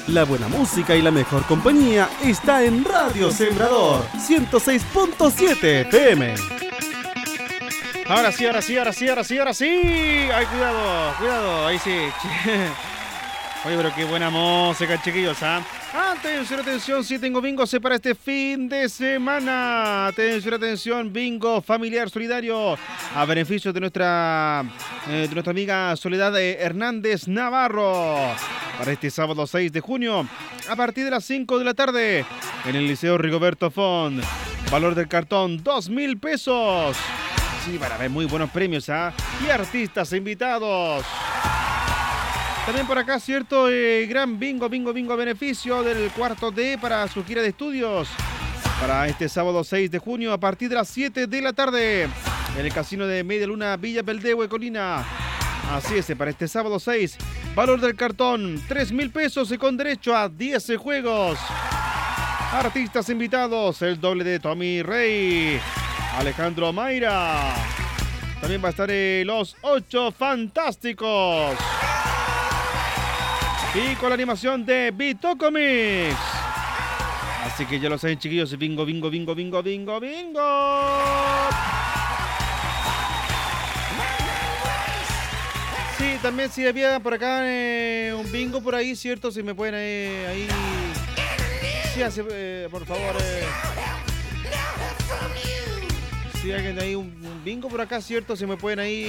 La buena música y la mejor compañía está en Radio Sembrador 106.7 FM. Ahora sí. Ay, cuidado, ahí sí. Oye, pero qué buena música, chiquillos, ¿ah? Atención, si tengo bingo para este fin de semana. Atención, bingo familiar solidario a beneficio de nuestra amiga Soledad Hernández Navarro. Para este sábado 6 de junio, a partir de las 5 de la tarde, en el Liceo Rigoberto Font. Valor del cartón, 2,000 pesos. Sí, van a haber muy buenos premios, ¿ah? Y artistas invitados. También por acá, cierto, gran bingo a beneficio del cuarto D para su gira de estudios. Para este sábado 6 de junio, a partir de las 7 de la tarde, en el Casino de Media Luna, Villa Peldehue, Colina. Así es, para este sábado 6, valor del cartón, 3,000 pesos y con derecho a 10 juegos. Artistas invitados, el doble de Tommy Rey, Alejandro Mayra. También va a estar los 8 Fantásticos. Y con la animación de Vito Comics. Así que ya lo saben, chiquillos, bingo. Sí, también si había por acá un bingo por ahí, ¿cierto? Si me pueden ahí... Sí, por favor. Si alguien hay un bingo por acá, ¿cierto? Si me pueden ahí...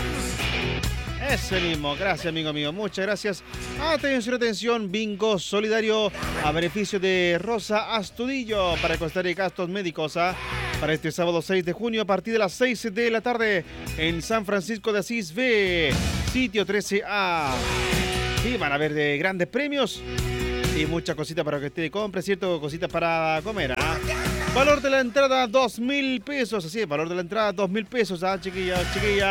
Ese mismo, gracias amigo mío, muchas gracias. Atención, bingo solidario a beneficio de Rosa Astudillo para costar y gastos médicos, para este sábado 6 de junio a partir de las 6 de la tarde en San Francisco de Asís B, sitio 13A. Sí, van a haber grandes premios y muchas cositas para que usted compre, ¿cierto? Cositas para comer, Valor de la entrada, 2,000 pesos, así es, valor de la entrada, 2,000 pesos, chiquillas.